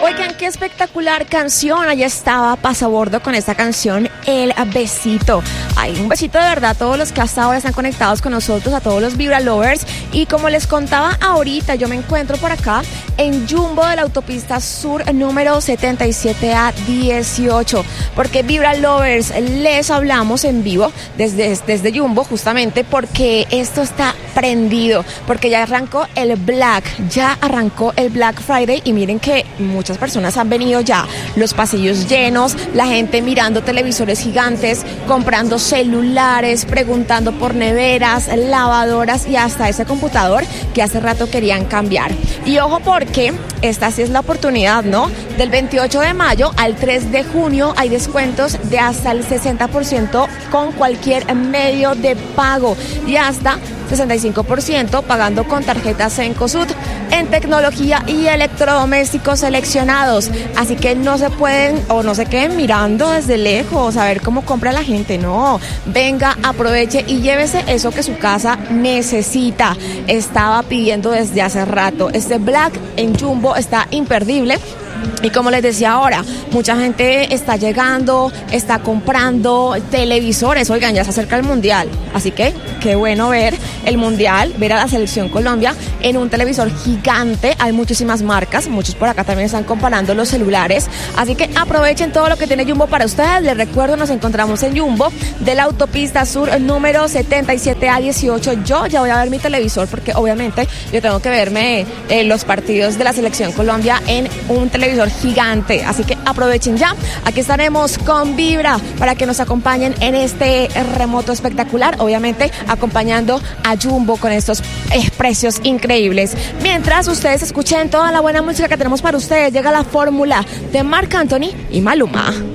Oigan, qué espectacular canción. Allá estaba Pasabordo con esta canción, El Besito. Ay, un besito de verdad a todos los que hasta ahora están conectados con nosotros, a todos los Vibra Lovers. Y como les contaba ahorita, yo me encuentro por acá en Jumbo de la autopista sur número 77A18. Porque Vibra Lovers, les hablamos en vivo desde Jumbo, justamente porque esto está prendido. Porque ya arrancó el Black Friday. Y miren que muchas personas han venido ya, los pasillos llenos, la gente mirando televisores gigantes, comprando celulares, preguntando por neveras, lavadoras y hasta ese computador que hace rato querían cambiar. Y ojo porque esta sí es la oportunidad, ¿no? Del 28 de mayo al 3 de junio hay descuentos de hasta el 60% con cualquier medio de pago y hasta 65% pagando con tarjetas Cencosud en tecnología y electrodomésticos seleccionados. Así que no se pueden o no se queden mirando desde lejos a ver cómo compra la gente. No, venga, aproveche y llévese eso que su casa necesita. Estaba pidiendo desde hace rato. Este Black en Jumbo está imperdible. Y como les decía ahora, mucha gente está llegando, está comprando televisores. Oigan, ya se acerca el Mundial, así que qué bueno ver el Mundial, ver a la Selección Colombia en un televisor gigante. Hay muchísimas marcas, muchos por acá también están comparando los celulares, así que aprovechen todo lo que tiene Jumbo para ustedes. Les recuerdo, nos encontramos en Jumbo de la autopista sur número 77A18. Yo ya voy a ver mi televisor porque obviamente yo tengo que verme los partidos de la Selección Colombia en un televisor gigante, así que aprovechen ya. Aquí estaremos con Vibra para que nos acompañen en este remoto espectacular, obviamente acompañando a Jumbo con estos precios increíbles. Mientras ustedes escuchen toda la buena música que tenemos para ustedes, llega la fórmula de Marc Anthony y Maluma.